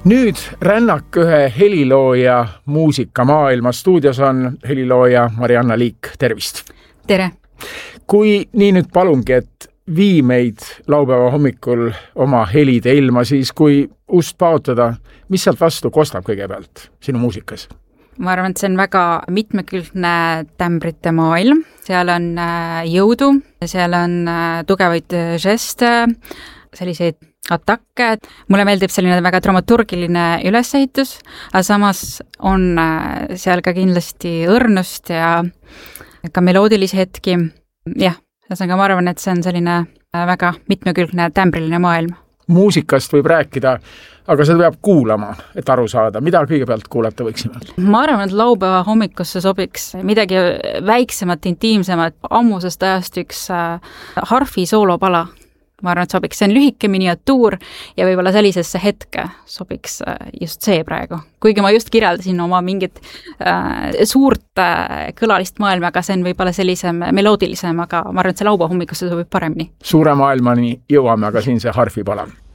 Nüüd rännak ühe helilooja muusikamaailma. Stuudios on helilooja Marianna Liik. Tervist! Tere! Kui nii nüüd palungi, et vii meid laupäeva hommikul oma helide ilma, siis kui ust paotada, mis sealt vastu kostab kõigepealt sinu muusikas? Ma arvan, et see on väga mitmekülgne tämbrite maailm. Seal on jõudu, seal on tugevaid žeste, selliseid atakke. Mulle meeldib selline väga dramaturgiline ülesehitus, aga samas on seal ka kindlasti õrnust ja ka meloodilisi hetki. Jah, ma arvan, et see on selline väga mitmekülgne tämbriline maailm. Muusikast võib rääkida, aga seda peab kuulama, et aru saada. Mida kõigepealt kuulata võiksime? Ma arvan, et laupäeva hommikusse sobiks midagi väiksemat, intiimsemat, ammusest ajast üks harfi soolopala. Ma arvan, et sobiks. See on lühike miniatuur ja võib-olla sellisesse hetke sobiks just see praegu. Kuigi ma just kirjeldasin oma mingit suurt kõlalist maailma, aga see on võib-olla sellisem meloodilisem, aga ma arvan, et see laupäeva hommikusse sobib paremini. Suure maailmani jõuame, aga siin see harfipala.